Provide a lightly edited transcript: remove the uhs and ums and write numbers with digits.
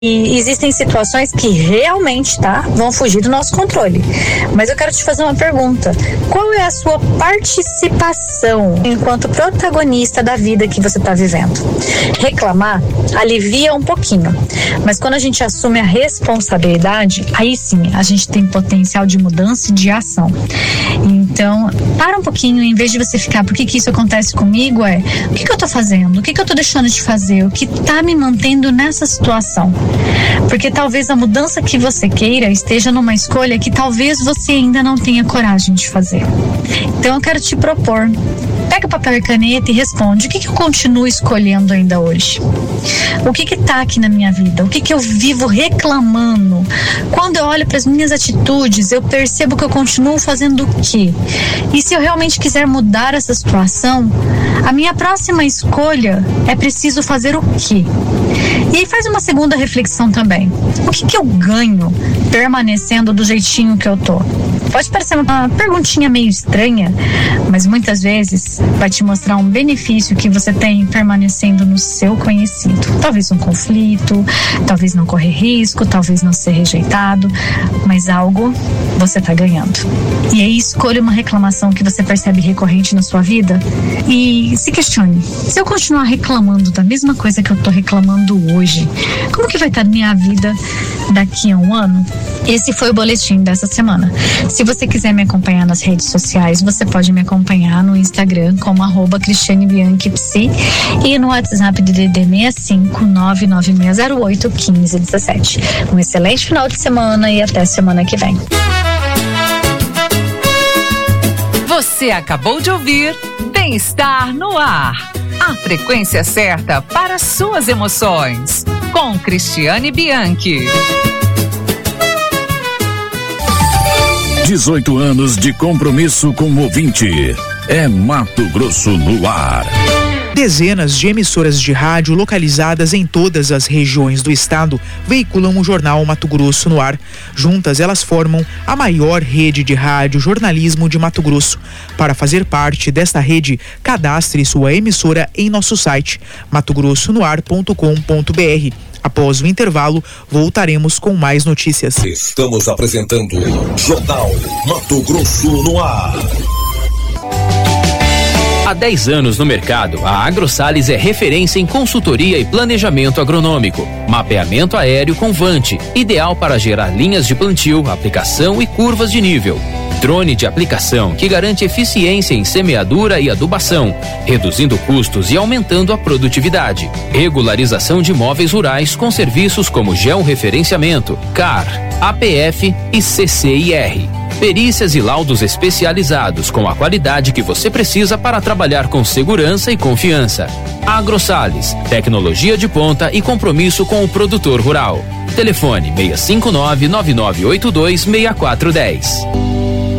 E existem situações que realmente, vão fugir do nosso controle. Mas eu quero te fazer uma pergunta. Qual é a sua participação enquanto protagonista da vida que você está vivendo? Reclamar alivia um pouquinho, mas quando a gente assume a responsabilidade, aí sim, a gente tem potencial de mudança e de ação. Então, para um pouquinho, em vez de você ficar, por que isso acontece comigo? O que eu tô fazendo? O que eu tô deixando de fazer? O que tá me mantendo nessa situação? Porque talvez a mudança que você queira esteja numa escolha que talvez você ainda não tenha coragem de fazer. Então, eu quero te propor, pega papel e caneta e responde, o que eu continuo escolhendo ainda hoje? O que tá aqui na minha vida? O que eu vivo reclamando? Quando eu olho para as minhas atitudes, eu percebo que eu continuo fazendo o quê? E se eu realmente quiser mudar essa situação, a minha próxima escolha é preciso fazer o quê? E aí faz uma segunda reflexão também. O que eu ganho permanecendo do jeitinho que eu tô? Pode parecer uma perguntinha meio estranha, mas muitas vezes vai te mostrar um benefício que você tem permanecendo no seu conhecido. Talvez um conflito, talvez não correr risco, talvez não ser rejeitado, mas algo você tá ganhando. E aí escolha uma reclamação que você percebe recorrente na sua vida e se questione. Se eu continuar reclamando da mesma coisa que eu tô reclamando hoje, como que vai estar minha vida daqui a um ano? Esse foi o boletim dessa semana. Se você quiser me acompanhar nas redes sociais, você pode me acompanhar no Instagram como @CristianeBianchiPsi e no WhatsApp DDD 65 99608 1517. Um excelente final de semana e até semana que vem. Você acabou de ouvir Bem-Estar no Ar. A frequência certa para suas emoções. Com Cristiane Bianchi. 18 anos de compromisso com o ouvinte. É Mato Grosso no ar. Dezenas de emissoras de rádio localizadas em todas as regiões do estado veiculam o jornal Mato Grosso no ar. Juntas, elas formam a maior rede de rádio jornalismo de Mato Grosso. Para fazer parte desta rede, cadastre sua emissora em nosso site matogrossonoar.com.br. Após o intervalo, voltaremos com mais notícias. Estamos apresentando Jornal Mato Grosso no ar. Há 10 anos no mercado, a AgroSales é referência em consultoria e planejamento agronômico. Mapeamento aéreo com Vante, ideal para gerar linhas de plantio, aplicação e curvas de nível. Drone de aplicação que garante eficiência em semeadura e adubação, reduzindo custos e aumentando a produtividade. Regularização de imóveis rurais com serviços como georreferenciamento, CAR, APF e CCIR. Perícias e laudos especializados com a qualidade que você precisa para trabalhar com segurança e confiança. AgroSales, tecnologia de ponta e compromisso com o produtor rural. Telefone 659-9982-6410.